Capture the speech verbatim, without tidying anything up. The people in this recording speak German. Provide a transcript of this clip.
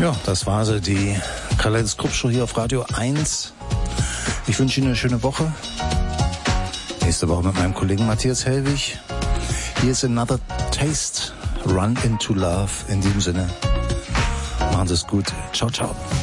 Ja, das war sie, die Kaleidoskop-Show hier auf Radio eins. Ich wünsche Ihnen eine schöne Woche. Nächste Woche mit meinem Kollegen Matthias Hellwig. Hier ist Another Taste, Run into Love. In diesem Sinne, machen Sie es gut. Ciao, ciao.